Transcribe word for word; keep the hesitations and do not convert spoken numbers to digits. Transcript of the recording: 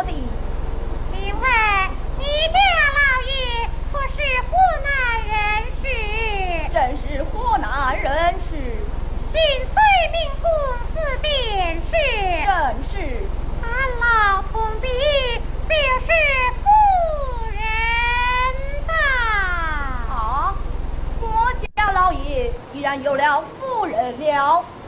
说的。 请问你家老爷不是湖南人士？ 正是湖南人士。 姓崔名公字便是？ 正是。 俺老同的就是夫人吧？ 啊，我家老爷既然有了夫人了。